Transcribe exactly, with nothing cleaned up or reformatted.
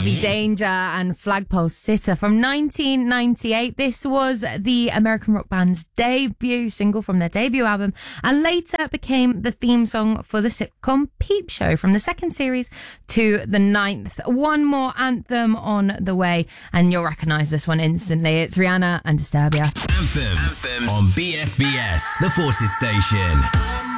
Heavy Danger and Flagpole Sitter from nineteen ninety-eight. This was the American rock band's debut single from their debut album, and later became the theme song for the sitcom Peep Show, from the second series to the ninth. One more anthem on the way, and you'll recognise this one instantly. It's Rihanna and Disturbia. Anthems, Anthems on B F B S, the Forces Station.